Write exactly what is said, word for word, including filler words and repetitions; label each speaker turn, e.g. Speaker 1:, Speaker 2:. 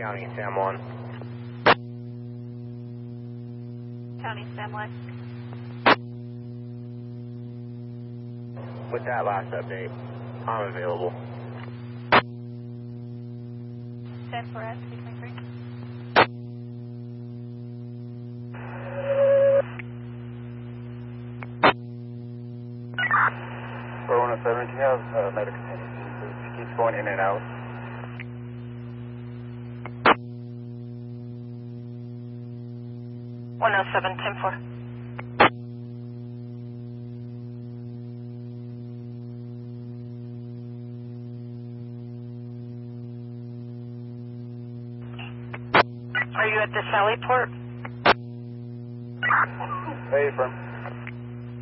Speaker 1: County Sam one.
Speaker 2: County Sam one.
Speaker 1: With that last update, I'm available.
Speaker 2: Sam four S, three twenty-three.
Speaker 3: four one oh seven, do you have uh, medical attention? It keeps going in and out.
Speaker 2: one oh seven, ten four. Are you at the Sally Port?
Speaker 3: Hey, from.